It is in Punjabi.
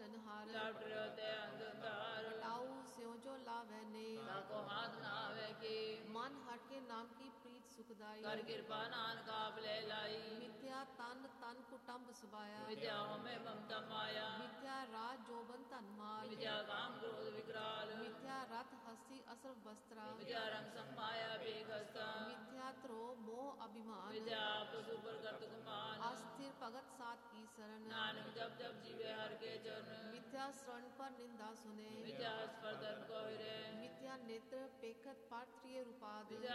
ਬਚਨਹਾਰ ਲਪਟ ਰਿਓ ਤੇ ਅੰਧਕਾਰ ਹਟਾਊ ਸਿਉ ਜੋ ਲਾਵੈ ਨੇ ਤਾਕੋ ਹਾਥ ਨਾ ਆਵੇ ਕੀ ਮਨ ਹਟ ਕੇ ਨਾਮ ਕੀ ਪ੍ਰੀਤ ਸੁਖਦਾਈ ਕਰ ਕਿਰਪਾ ਨਾਨਕ ਆਪ ਲੈ ਲਾਈ ਮਿਥਿਆ ਤਨ ਤਨ ਕੁਟੰਬ ਸਬਾਇਆ ਵਿਦਿਆ ਹੋਮੇ ਮਮਤਾ ਮਾਇਆ ਮਿਥਿਆ ਰਾਜ ਜੋਬਨ ਧਨ ਮਾਲ ਵਿਦਿਆ ਕਾਮ ਕ੍ਰੋਧ ਵਿਕਰਾਲ ਮਿਥਿਆ ਰਥ ਹਸਤੀ ਅਸਰ ਵਸਤਰਾ ਵਿਦਿਆ ਰੰਗ ਸੰਮਾਇਆ ਬੇਖਸਤਾ ਮਿਥਿਆ ਧਰੋ ਮੋਹ ਅਭਿਮਾਨ ਵਿਦਿਆ ਪਸ਼ੂ ਪ੍ਰਗਟ ਕੁਮਾਨ ਅਸਥਿਰ ਭਗਤ ਸਾਧ ਕੀ ਸਰਨ ਨਾਨਕ ਜਪ ਜਪ ਜੀਵੇ ਹਰ ਕੇ ਚਰਨ ਮਿਥਿਆ ਸ਼ਰਨ ਪਰ ਨਿੰਦਾ ਸੁਨੇ ਵਿਦਿਆ ਸਪਰ ਧਰਮ ਕੋ ਹਿਰੇ ਮਿਥਿਆ ਨੇਤਰ ਪੇਖਤ ਪਾਰਥ੍ਰਿਯ ਰੂਪਾਦ ਵਿਦਿਆ